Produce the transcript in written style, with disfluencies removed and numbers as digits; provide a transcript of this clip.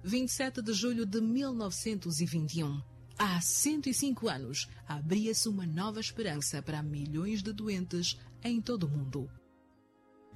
27 de julho de 1921. Há 105 anos, abria-se uma nova esperança para milhões de doentes em todo o mundo.